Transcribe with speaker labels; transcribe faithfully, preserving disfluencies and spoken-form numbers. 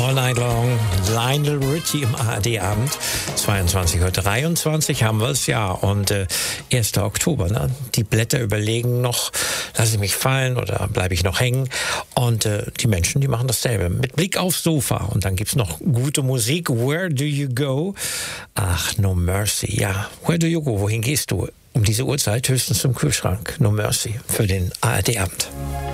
Speaker 1: All Night Long, Lionel Richie im A R D-Abend. zweiundzwanzig Uhr dreiundzwanzig haben wir es, ja. Und äh, erster Oktober, ne? Die Blätter überlegen noch, lasse ich mich fallen oder bleibe ich noch hängen? Und äh, die Menschen, die machen dasselbe. Mit Blick aufs Sofa. Und dann gibt's noch gute Musik. Where do you go? Ach, No Mercy, ja. Where do you go? Wohin gehst du? Um diese Uhrzeit höchstens zum Kühlschrank. No Mercy für den A R D-Abend.